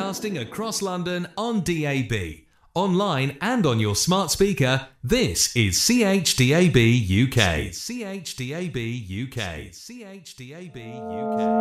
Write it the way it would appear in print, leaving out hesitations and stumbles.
Broadcasting across London on DAB, online and on your smart speaker. This is CHDAB UK. CHDAB UK. CHDAB UK.